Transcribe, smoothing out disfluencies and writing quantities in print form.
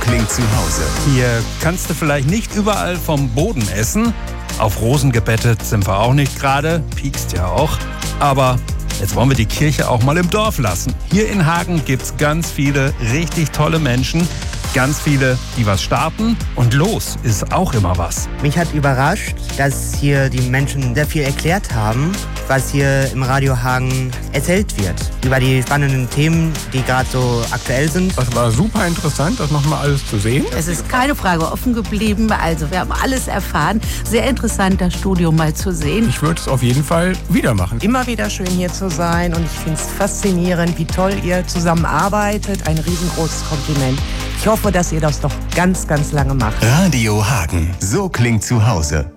klingt zu Hause. Hier kannst du vielleicht nicht überall vom Boden essen. Auf Rosen gebettet sind wir auch nicht gerade. Piekst ja auch. Aber jetzt wollen wir die Kirche auch mal im Dorf lassen. Hier in Hagen gibt's ganz viele richtig tolle Menschen. Ganz viele, die was starten. Und los ist auch immer was. Mich hat überrascht, dass hier die Menschen sehr viel erklärt haben, was hier im Radio Hagen erzählt wird. Über die spannenden Themen, die gerade so aktuell sind. Das war super interessant, das nochmal alles zu sehen. Es ist keine Frage offen geblieben. Also wir haben alles erfahren. Sehr interessant, das Studio mal zu sehen. Ich würde es auf jeden Fall wieder machen. Immer wieder schön hier zu sein und ich finde es faszinierend, wie toll ihr zusammenarbeitet. Ein riesengroßes Kompliment. Ich hoffe, dass ihr das noch ganz, ganz lange macht. Radio Hagen, so klingt zu Hause.